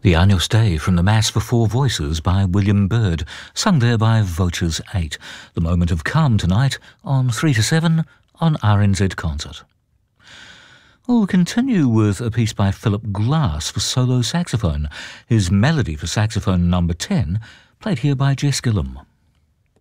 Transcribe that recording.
The Agnus Dei from the Mass for Four Voices by William Byrd, sung there by Voces 8. The Moment of Calm tonight on 3 to 7 on RNZ Concert. We'll continue with a piece by Philip Glass for solo saxophone, his Melody for Saxophone No. 10, played here by Jess Gillum.